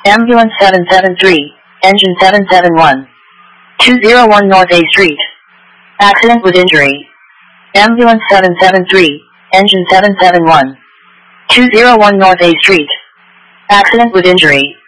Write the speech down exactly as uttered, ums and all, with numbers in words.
Ambulance seven seven three, engine seven seven one. two oh one North A Street. Accident with injury. Ambulance seven seven three, engine seven seven one. two oh one North A Street. Accident with injury.